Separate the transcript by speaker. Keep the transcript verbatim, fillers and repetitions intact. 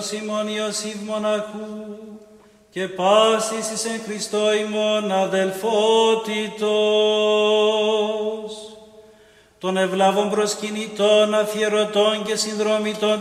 Speaker 1: Σιμών Ιωσήφ μοναχού και πάσης εις εν Χριστώ ημών αδελφότητος, των ευλάβων προσκυνητών, αφιερωτών και συνδρομητών